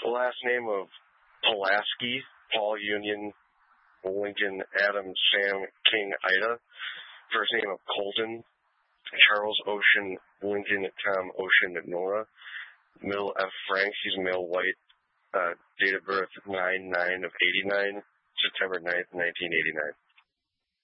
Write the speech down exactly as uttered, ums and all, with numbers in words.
Last name of Pulaski, Paul Union, Lincoln, Adam, Sam, King, Ida. First name of Colton, Charles Ocean, Lincoln, Tom, Ocean, Nora. Middle F. Frank, he's male, white. Uh, date of birth nine nine of eighty-nine, September ninth, nineteen eighty-nine.